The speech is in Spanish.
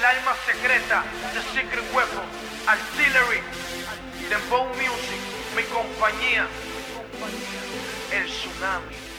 arma secreta, The Secret Weapon, Artillery, Dembow Music, mi compañía, el tsunami.